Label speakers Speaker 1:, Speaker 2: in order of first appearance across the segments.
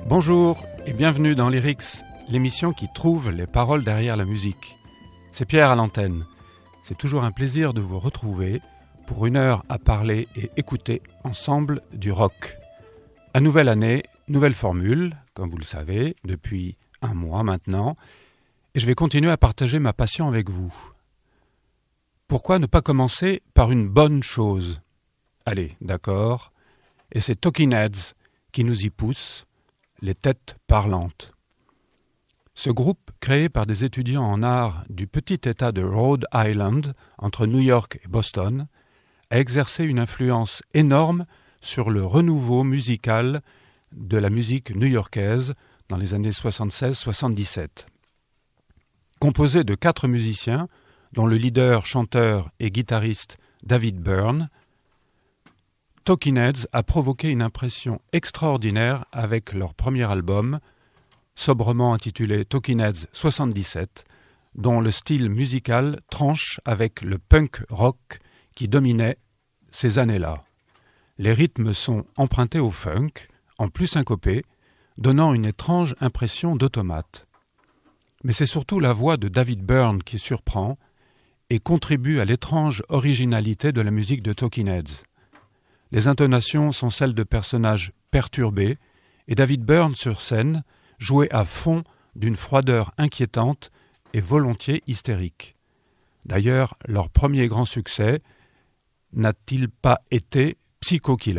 Speaker 1: Bonjour et bienvenue dans Lyrics, l'émission qui trouve les paroles derrière la musique. C'est Pierre à l'antenne. C'est toujours un plaisir de vous retrouver pour une heure à parler et écouter ensemble du rock. À nouvelle année, nouvelle formule, comme vous le savez, depuis un mois maintenant, et je vais continuer à partager ma passion avec vous. Pourquoi ne pas commencer par une bonne chose ? Allez, d'accord, et c'est Talking Heads qui nous y pousse, les têtes parlantes. Ce groupe, créé par des étudiants en art du petit État de Rhode Island, entre New York et Boston, a exercé une influence énorme sur le renouveau musical de la musique new-yorkaise dans les années 76-77. Composé de 4 musiciens, dont le leader, chanteur et guitariste David Byrne, Talking Heads a provoqué une impression extraordinaire avec leur premier album, sobrement intitulé Talking Heads 77, dont le style musical tranche avec le punk rock qui dominait ces années-là. Les rythmes sont empruntés au funk, en plus syncopés, donnant une étrange impression d'automate. Mais c'est surtout la voix de David Byrne qui surprend et contribue à l'étrange originalité de la musique de Talking Heads. Les intonations sont celles de personnages perturbés et David Byrne sur scène jouait à fond d'une froideur inquiétante et volontiers hystérique. D'ailleurs, leur premier grand succès n'a-t-il pas été Psycho Killer ?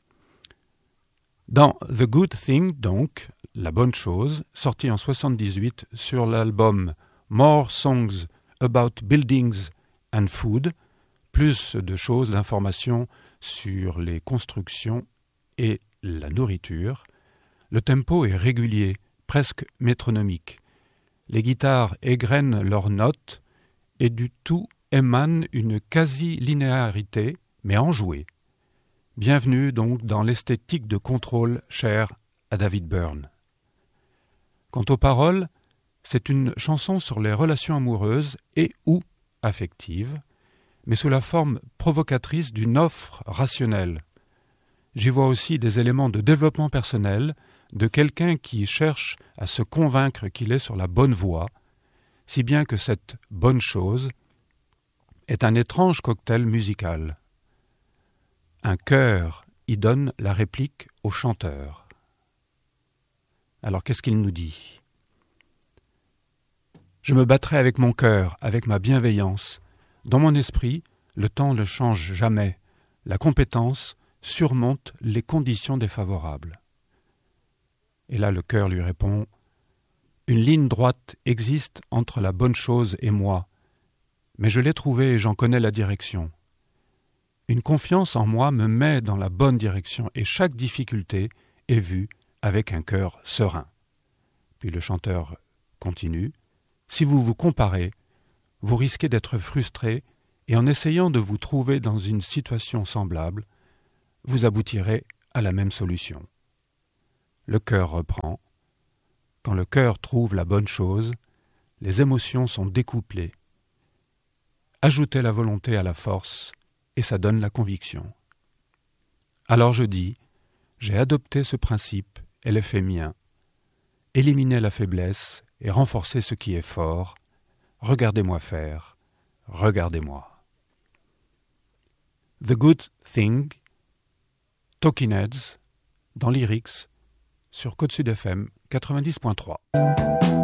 Speaker 1: Dans The Good Thing, donc, La Bonne Chose, sorti en 1978 sur l'album More Songs About Buildings and Food, plus de choses, d'informations sur les constructions et la nourriture, le tempo est régulier, presque métronomique. Les guitares égrènent leurs notes et du tout émane une quasi-linéarité, mais enjouée. Bienvenue donc dans l'esthétique de contrôle chère à David Byrne. Quant aux paroles, c'est une chanson sur les relations amoureuses et ou affectives, mais sous la forme provocatrice d'une offre rationnelle. J'y vois aussi des éléments de développement personnel de quelqu'un qui cherche à se convaincre qu'il est sur la bonne voie, si bien que cette bonne chose est un étrange cocktail musical. Un chœur y donne la réplique au chanteur. Alors qu'est-ce qu'il nous dit ? Je me battrai avec mon cœur, avec ma bienveillance. Dans mon esprit, le temps ne change jamais. La compétence surmonte les conditions défavorables. Et là, le cœur lui répond « Une ligne droite existe entre la bonne chose et moi, mais je l'ai trouvée et j'en connais la direction. Une confiance en moi me met dans la bonne direction et chaque difficulté est vue avec un cœur serein. » Puis le chanteur continue « Si vous vous comparez, vous risquez d'être frustré et en essayant de vous trouver dans une situation semblable, vous aboutirez à la même solution. » Le cœur reprend. Quand le cœur trouve la bonne chose, les émotions sont découplées. Ajoutez la volonté à la force et ça donne la conviction. Alors je dis, j'ai adopté ce principe et l'ai fait mien. Éliminez la faiblesse et renforcez ce qui est fort. Regardez-moi faire, regardez-moi. The Good Thing, Talking Heads, dans Lyrics, sur Côte Sud FM 90.3.